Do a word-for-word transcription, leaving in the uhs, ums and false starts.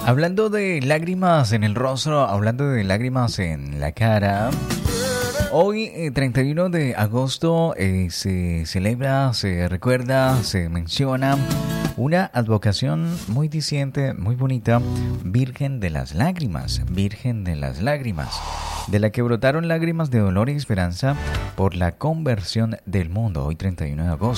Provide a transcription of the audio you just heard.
Hablando de lágrimas en el rostro, hablando de lágrimas en la cara, hoy, eh, treinta y uno de agosto, eh, se celebra, se recuerda, se menciona una advocación muy diciente, muy bonita, Virgen de las Lágrimas, Virgen de las Lágrimas, de la que brotaron lágrimas de dolor y esperanza por la conversión del mundo, hoy treinta y uno de agosto.